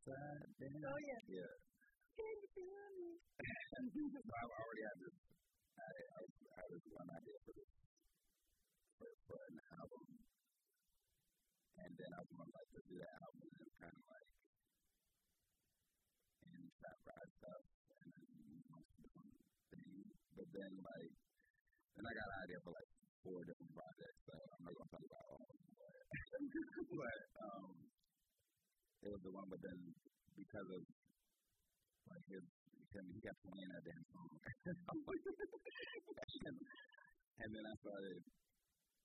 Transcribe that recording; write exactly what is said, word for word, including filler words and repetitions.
side dance. Oh, yeah. Yeah. Can you feel me? So I already had this, I, I, I had this one idea for this, for, for an album. And then I was going like to do that album and then kind of like in trap ride stuff and then doing things. But then like, then I got an idea for like four different projects. So I'm not going to talk about all of them. But, but um, it was the one, but then because of like his, he kept playing that damn song. And then I started